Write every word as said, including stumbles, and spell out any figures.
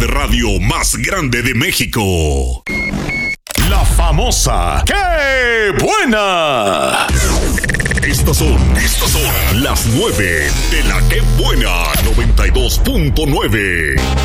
de radio más grande de México. La famosa ¡Qué buena! Estas son, estas son las nueve de la ¡Qué buena! noventa y dos punto nueve.